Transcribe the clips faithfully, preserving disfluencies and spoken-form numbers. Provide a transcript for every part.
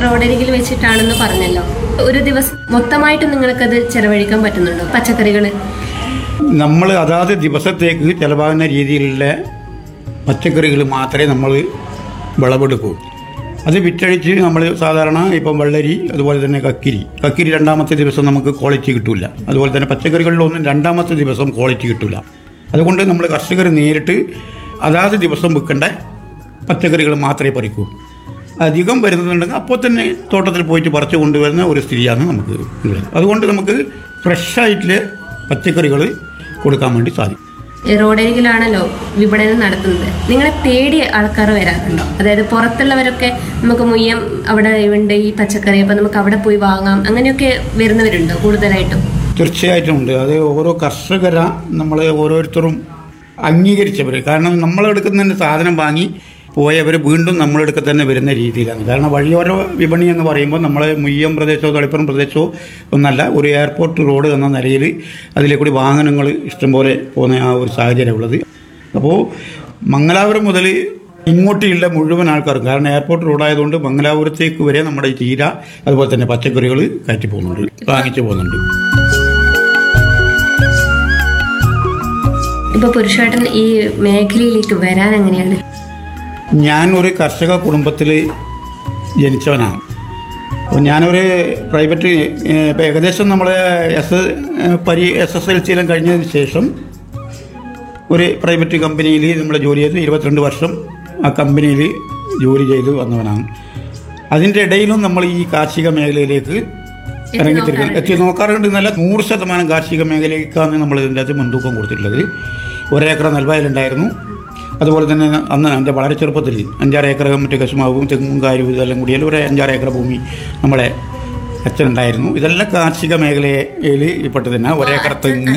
റോഡരികിൽ വെച്ചിട്ടാണെന്ന് പറഞ്ഞല്ലോ. ഒരു ദിവസം മൊത്തമായിട്ട് നിങ്ങൾക്കത് ചെലവഴിക്കാൻ പറ്റുന്നുണ്ടോ പച്ചക്കറികൾ? നമ്മൾ അതാത് ദിവസത്തേക്ക് ചിലവാകുന്ന രീതിയിലുള്ള പച്ചക്കറികൾ മാത്രമേ നമ്മൾ വിളവെടുക്കൂ. അത് വിറ്റഴിച്ച് നമ്മൾ സാധാരണ ഇപ്പം വെള്ളരി, അതുപോലെ തന്നെ കക്കിരി കക്കിരി രണ്ടാമത്തെ ദിവസം നമുക്ക് ക്വാളിറ്റി കിട്ടില്ല. അതുപോലെ തന്നെ പച്ചക്കറികളിലൊന്നും രണ്ടാമത്തെ ദിവസം ക്വാളിറ്റി കിട്ടില്ല. അതുകൊണ്ട് നമ്മൾ കർഷകർ നേരിട്ട് അതാത് ദിവസം വിൽക്കേണ്ട പച്ചക്കറികൾ മാത്രമേ പറിക്കൂ. അധികം വരുന്നുണ്ടെങ്കിൽ അപ്പോൾ തന്നെ തോട്ടത്തിൽ പോയിട്ട് പറിച്ചു കൊണ്ടുവരുന്ന ഒരു സ്ഥിതിയാണ് നമുക്ക് ഉള്ളത്. അതുകൊണ്ട് നമുക്ക് ഫ്രഷായിട്ടുള്ള പച്ചക്കറികൾ കൊടുക്കാൻ വേണ്ടി സാധിക്കും. റോഡരികിലാണല്ലോ വിപണനം നടത്തുന്നത്. നിങ്ങളെ തേടി ആൾക്കാർ വരാറുണ്ടോ? അതായത് പുറത്തുള്ളവരൊക്കെ നമുക്ക് മുയ്യം അവിടെ ഉണ്ട് ഈ പച്ചക്കറി, അപ്പം നമുക്ക് അവിടെ പോയി വാങ്ങാം, അങ്ങനെയൊക്കെ വരുന്നവരുണ്ടോ കൂടുതലായിട്ടും? തീർച്ചയായിട്ടും ഉണ്ട്. അത് ഓരോ കർഷകര നമ്മൾ ഓരോരുത്തരും അംഗീകരിച്ചവർ. കാരണം നമ്മളെടുക്കുന്ന സാധനം വാങ്ങി പോയവർ വീണ്ടും നമ്മളെടുക്ക തന്നെ വരുന്ന രീതിയിലാണ്. കാരണം വഴിയോര വിപണി എന്ന് പറയുമ്പോൾ നമ്മളെ മുയ്യം പ്രദേശമോ തളിപ്പുറം പ്രദേശമോ ഒന്നല്ല, ഒരു എയർപോർട്ട് റോഡ് എന്ന നിലയിൽ അതിലെ കൂടി വാഹനങ്ങൾ ഇഷ്ടംപോലെ പോകുന്ന ആ ഒരു സാഹചര്യം ഉള്ളത്. അപ്പോൾ മംഗലാപുരം മുതൽ ഇങ്ങോട്ടുള്ള മുഴുവൻ ആൾക്കാർക്കും, കാരണം എയർപോർട്ട് റോഡായതുകൊണ്ട് മംഗലാപുരത്തേക്ക് വരെ നമ്മുടെ ഈ ചീര അതുപോലെ തന്നെ പച്ചക്കറികൾ കയറ്റി പോകുന്നുണ്ട്, വാങ്ങിച്ചു പോകുന്നുണ്ട്. ഇപ്പോൾ പുരുഷേട്ടൻ ഈ മേഖലയിലേക്ക് വരാൻ എങ്ങനെയാണ്? ഞാൻ ഒരു കർഷക കുടുംബത്തിൽ ജനിച്ചവനാണ്. അപ്പോൾ ഞാനൊരു പ്രൈവറ്റ് ഇപ്പോൾ ഏകദേശം നമ്മൾ എസ് പരി എസ് എസ് എൽ സിയിലും കഴിഞ്ഞതിന് ശേഷം ഒരു പ്രൈവറ്റ് കമ്പനിയിൽ നമ്മൾ ജോലി ചെയ്ത് ഇരുപത്തിരണ്ട് വർഷം ആ കമ്പനിയിൽ ജോലി ചെയ്ത് വന്നവനാണ്. അതിൻ്റെ ഇടയിലും നമ്മൾ ഈ കാർഷിക മേഖലയിലേക്ക് ഇറങ്ങിത്തിരിക്കുന്നത് എത്തി നോക്കാറുണ്ട്. നല്ല നൂറ് ശതമാനം കാർഷിക മേഖലയ്ക്കാണ് നമ്മൾ ഇതിൻ്റെ അകത്ത് മുൻതൂക്കം കൊടുത്തിട്ടുള്ളത്. ഒരേക്കർ നെൽവയലുണ്ടായിരുന്നു. അതുപോലെ തന്നെ അന്ന് എൻ്റെ വളരെ ചെറുപ്പത്തിൽ അഞ്ചാറ് ഏക്കർ മറ്റു കശുമാവും തെങ്ങും കാര്യവും ഇതെല്ലാം കൂടിയാൽ ഒരു അഞ്ചാറ് ഏക്കർ ഭൂമി നമ്മളെ അച്ഛനുണ്ടായിരുന്നു. ഇതെല്ലാം കാർഷിക മേഖലയിൽ പെട്ട് തന്നെ. ഒരേക്കർ തെങ്ങ്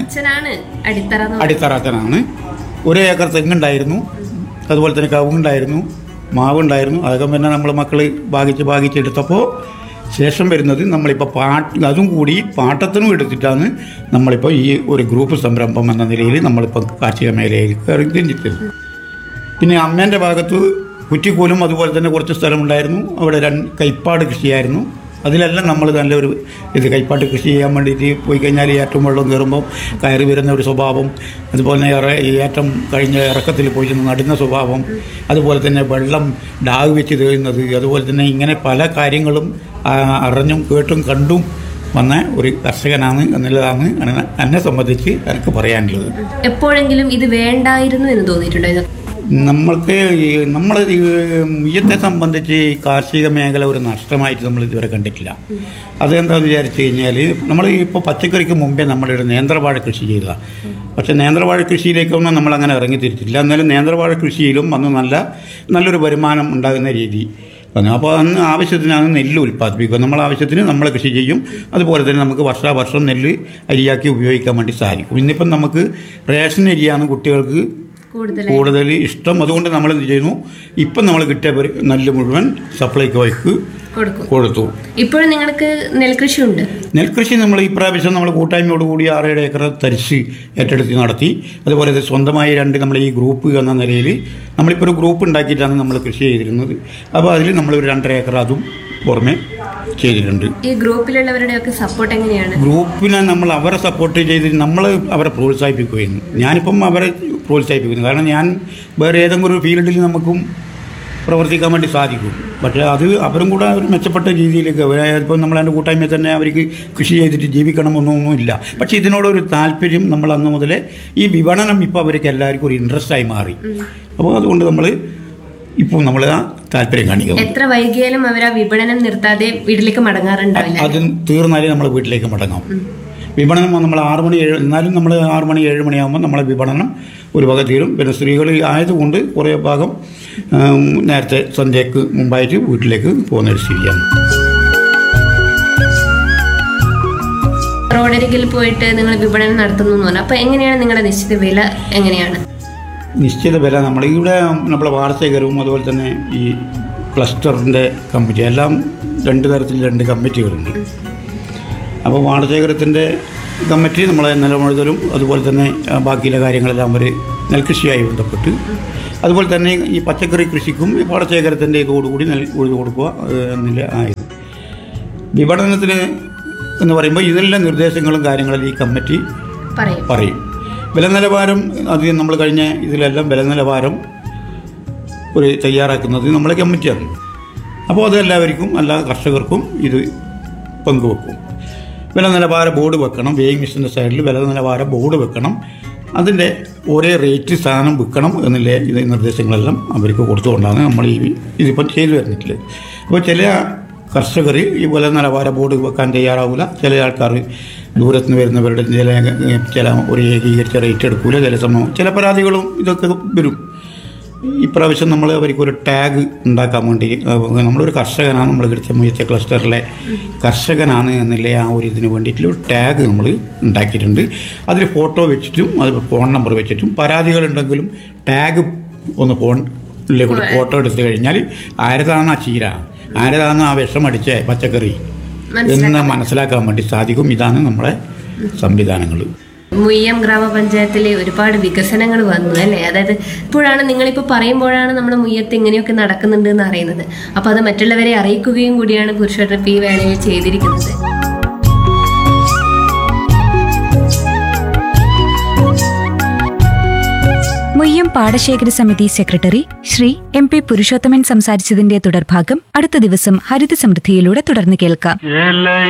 അടിത്തറ അച്ഛനാണ്. ഒരു ഏക്കർ തെങ്ങുണ്ടായിരുന്നു, അതുപോലെ തന്നെ കവുങ്ങുണ്ടായിരുന്നു, മാവുണ്ടായിരുന്നു. അതൊക്കെ പിന്നെ നമ്മൾ മക്കൾ ഭാഗിച്ച് ഭാഗിച്ചെടുത്തപ്പോൾ ശേഷം വരുന്നത് നമ്മളിപ്പോൾ പാട്ട് അതും കൂടി പാട്ടത്തിനും എടുത്തിട്ടാണ് നമ്മളിപ്പോൾ ഈ ഒരു ഗ്രൂപ്പ് സംരംഭം എന്ന നിലയിൽ നമ്മളിപ്പോൾ കാർഷിക മേഖലയിലേക്ക് ഇറങ്ങിത്തിരിച്ചത്. പിന്നെ അമ്മേൻ്റെ ഭാഗത്ത് കുറ്റിക്കോലും അതുപോലെ തന്നെ കുറച്ച് സ്ഥലമുണ്ടായിരുന്നു. അവിടെ രണ്ട് കൈപ്പാട് കൃഷിയായിരുന്നു. അതിലെല്ലാം നമ്മൾ നല്ലൊരു ഇത് കൈപ്പാട്ട് കൃഷി ചെയ്യാൻ വേണ്ടിയിട്ട് പോയി കഴിഞ്ഞാൽ ഏറ്റവും വെള്ളം കയറുമ്പോൾ കയറി വരുന്ന ഒരു സ്വഭാവം, അതുപോലെ തന്നെ ഏറ്റം കഴിഞ്ഞ ഇറക്കത്തിൽ പോയി നടുന്ന സ്വഭാവം, അതുപോലെ തന്നെ വെള്ളം ഡാഗ് വെച്ച് തേഴുന്നത്, അതുപോലെ തന്നെ ഇങ്ങനെ പല കാര്യങ്ങളും അറിഞ്ഞും കേട്ടും കണ്ടും വന്ന ഒരു കർഷകനാണ് എന്നുള്ളതാണ് എന്നെ സംബന്ധിച്ച് എനിക്ക് പറയാനുള്ളത്. എപ്പോഴെങ്കിലും ഇത് വേണ്ടായിരുന്നു എന്ന് തോന്നിയിട്ടുണ്ടോ? നമ്മൾക്ക് നമ്മൾ മുയ്യത്തെ സംബന്ധിച്ച് കാർഷിക മേഖല ഒരു നഷ്ടമായിട്ട് നമ്മൾ ഇതുവരെ കണ്ടിട്ടില്ല. അതെന്താണെന്ന് വിചാരിച്ചു കഴിഞ്ഞാൽ നമ്മൾ ഇപ്പോൾ പച്ചക്കറിക്ക് മുമ്പേ നമ്മളിവിടെ നേന്ത്രവാഴ കൃഷി ചെയ്തതാണ്. പക്ഷേ നേന്ത്രവാഴ കൃഷിയിലേക്കൊന്നും നമ്മളങ്ങനെ ഇറങ്ങിത്തിരിച്ചില്ല. എന്നാലും നേന്ത്രവാഴ കൃഷിയിലും അന്ന് നല്ല നല്ലൊരു വരുമാനം ഉണ്ടാകുന്ന രീതി വന്നു. അപ്പോൾ അന്ന് ആവശ്യത്തിനാണ് നെല്ല് ഉൽപ്പാദിപ്പിക്കുക. നമ്മൾ ആവശ്യത്തിന് നമ്മൾ കൃഷി ചെയ്യും. അതുപോലെ തന്നെ നമുക്ക് വർഷാവർഷം നെല്ല് അരിയാക്കി ഉപയോഗിക്കാൻ വേണ്ടി സാധിക്കും. ഇന്നിപ്പം നമുക്ക് റേഷൻ അരിയാണ് കുട്ടികൾക്ക് കൂടുതൽ ഇഷ്ടം. അതുകൊണ്ട് നമ്മൾ എന്ത് ചെയ്യുന്നു, ഇപ്പം നമ്മൾ കിട്ടിയ നെല്ല് മുഴുവൻ സപ്ലൈകോയ്ക്ക് കൊടുത്തു. ഇപ്പോഴും നിങ്ങൾക്ക് നെൽകൃഷി ഉണ്ട്? നെൽകൃഷി നമ്മൾ ഈ പ്രാവശ്യം നമ്മൾ കൂട്ടായ്മയോടുകൂടി ആറേഴ് ഏക്കർ തരിശ് ഏറ്റെടുത്ത് നടത്തി. അതുപോലെ സ്വന്തമായി രണ്ട് നമ്മൾ ഈ ഗ്രൂപ്പ് എന്ന നിലയിൽ നമ്മളിപ്പോൾ ഒരു ഗ്രൂപ്പ് ഉണ്ടാക്കിയിട്ടാണ് നമ്മൾ കൃഷി ചെയ്തിരുന്നത്. അപ്പോൾ അതിൽ നമ്മളൊരു രണ്ടര ഏക്കർ അതും പുറമെ ചെയ്തിട്ടുണ്ട്. ഈ ഗ്രൂപ്പിലുള്ളവരുടെയൊക്കെ സപ്പോർട്ട് എങ്ങനെയാണ്? ഗ്രൂപ്പിനെ നമ്മൾ അവരെ സപ്പോർട്ട് ചെയ്ത് നമ്മൾ അവരെ പ്രോത്സാഹിപ്പിക്കുകയായിരുന്നു. ഞാനിപ്പം അവരെ പ്രോത്സാഹിപ്പിക്കുന്നു. കാരണം ഞാൻ വേറെ ഏതെങ്കിലും ഒരു ഫീൽഡിൽ നമുക്കും പ്രവർത്തിക്കാൻ വേണ്ടി സാധിക്കും. പക്ഷേ അത് അവരും കൂടെ ഒരു മെച്ചപ്പെട്ട രീതിയിലേക്ക് ഇപ്പം നമ്മളതിൻ്റെ കൂട്ടായ്മയിൽ തന്നെ അവർക്ക് കൃഷി ചെയ്തിട്ട് ജീവിക്കണമെന്നൊന്നും ഇല്ല. പക്ഷേ ഇതിനോടൊരു താല്പര്യം നമ്മൾ അന്ന് മുതലേ ഈ വിപണനം ഇപ്പോൾ അവർക്ക് എല്ലാവർക്കും ഒരു ഇൻട്രസ്റ്റായി മാറി. അപ്പോൾ അതുകൊണ്ട് നമ്മൾ ഇപ്പോൾ നമ്മൾ ആ താല്പര്യം കാണിക്കും. എത്ര വൈകിയാലും അവർ ആ വിപണനം നിർത്താതെ വീട്ടിലേക്ക് മടങ്ങാറുണ്ടാവില്ല. അത് തീർന്നാലേ നമ്മൾ വീട്ടിലേക്ക് മടങ്ങാം. വിപണനം നമ്മൾ ആറ് മണി ഏഴ് എന്നാലും നമ്മൾ ആറ് മണി ഏഴ് മണിയാകുമ്പോൾ നമ്മളെ വിപണനം ഒരു വക തീരും. പിന്നെ സ്ത്രീകൾ ആയതുകൊണ്ട് കുറേ ഭാഗം നേരത്തെ സന്ധ്യയ്ക്ക് മുമ്പായിട്ട് വീട്ടിലേക്ക് പോകുന്ന ഒരു സ്ഥിതിയാണ്. റോഡരികിൽ പോയിട്ട് നിങ്ങൾ വിപണനം നടത്തുന്നു എന്ന് പറഞ്ഞു. അപ്പോൾ എങ്ങനെയാണ് നിങ്ങളുടെ നിശ്ചിത വില എങ്ങനെയാണ്? നിശ്ചിത വില നമ്മൾ ഇവിടെ നമ്മളെ വാർത്തകരവും അതുപോലെ തന്നെ ഈ ക്ലസ്റ്ററിൻ്റെ കമ്മിറ്റി എല്ലാം രണ്ട് തരത്തിൽ രണ്ട് കമ്മിറ്റികളുണ്ട്. അപ്പോൾ വാടശേഖരത്തിൻ്റെ കമ്മിറ്റി നമ്മളെ നിലമുഴുതലും അതുപോലെ തന്നെ ബാക്കിയുള്ള കാര്യങ്ങളെല്ലാം അവർ നെൽകൃഷിയായി ബന്ധപ്പെട്ട്, അതുപോലെ തന്നെ ഈ പച്ചക്കറി കൃഷിക്കും പാടശേഖരത്തിൻ്റെ ഇതോടുകൂടി നെൽ ഉഴുതു കൊടുക്കുക എന്നില്ല ആയത്. വിപണനത്തിന് എന്ന് പറയുമ്പോൾ ഇതെല്ലാം നിർദ്ദേശങ്ങളും കാര്യങ്ങളും ഈ കമ്മിറ്റി പറയും പറയും. വില നിലവാരം അത് നമ്മൾ കഴിഞ്ഞ ഇതിലെല്ലാം വില നിലവാരം ഒരു തയ്യാറാക്കുന്നത് നമ്മളെ കമ്മിറ്റിയാണ്. അപ്പോൾ അതെല്ലാവർക്കും എല്ലാ കർഷകർക്കും ഇത് പങ്കുവെക്കും. വില നിലവാര ബോർഡ് വെക്കണം, വേയിങ് മെഷീൻ്റെ സൈഡിൽ വില നിലവാര ബോർഡ് വെക്കണം, അതിൻ്റെ ഒരേ റേറ്റ് സാധനം വിൽക്കണം എന്നുള്ള ഇത് നിർദ്ദേശങ്ങളെല്ലാം അവർക്ക് കൊടുത്തുകൊണ്ടാണ് നമ്മൾ ഈ ഇതിപ്പം ചെയ്തു വരുന്നിട്ടുള്ളത്. അപ്പോൾ ചില കർഷകർ ഈ വില നിലവാര ബോർഡ് വെക്കാൻ തയ്യാറാവില്ല. ചില ആൾക്കാർ ദൂരത്ത് നിന്ന് വരുന്നവരുടെ ചില ചില ഒരു ഏകീകരിച്ച റേറ്റ് എടുക്കില്ല. ചില സമയം ചില പരാതികളും ഇതൊക്കെ വരും. ഇപ്രാവശ്യം നമ്മൾ അവർക്കൊരു ടാഗ് ഉണ്ടാക്കാൻ വേണ്ടി നമ്മളൊരു കർഷകനാണ്, നമ്മൾ കിടച്ച മുയച്ച ക്ലസ്റ്ററിലെ കർഷകനാണ് എന്നുള്ള ആ ഒരു ഇതിന് വേണ്ടിയിട്ടുള്ള ഒരു ടാഗ് നമ്മൾ ഉണ്ടാക്കിയിട്ടുണ്ട്. അതിൽ ഫോട്ടോ വെച്ചിട്ടും അത് ഫോൺ നമ്പർ വെച്ചിട്ടും പരാതികളുണ്ടെങ്കിലും ടാഗ് ഒന്ന് ഫോണിലെ കൂടി ഫോട്ടോ എടുത്തു കഴിഞ്ഞാൽ ആരതാണ് ആ ചീര, ആരതാണ് ആ വിഷമടിച്ച പച്ചക്കറി എന്ന് മനസ്സിലാക്കാൻ വേണ്ടി സാധിക്കും. ഇതാണ് നമ്മളെ സംവിധാനങ്ങൾ. മുയ്യം ഗ്രാമപഞ്ചായത്തിലെ ഒരുപാട് വികസനങ്ങൾ വന്നു അല്ലേ? അതായത് ഇപ്പോഴാണ് നിങ്ങളിപ്പോൾ പറയുമ്പോഴാണ് നമ്മുടെ മുയ്യത്ത് ഇങ്ങനെയൊക്കെ നടക്കുന്നുണ്ട് എന്ന് അറിയുന്നത്. അപ്പോൾ അത് മറ്റുള്ളവരെ അറിയിക്കുകയും കൂടിയാണ് പുരുഷോത്തമൻ ഈ വേളയിൽ ചെയ്തിരിക്കുന്നത്. മുയ്യം പാടശേഖര സമിതി secretary Shri M P Purushothaman സംസാരിച്ചതിന്റെ തുടർഭാഗം അടുത്ത ദിവസം ഹരിത സമൃദ്ധിയിലൂടെ തുടർന്ന് കേൾക്കാം.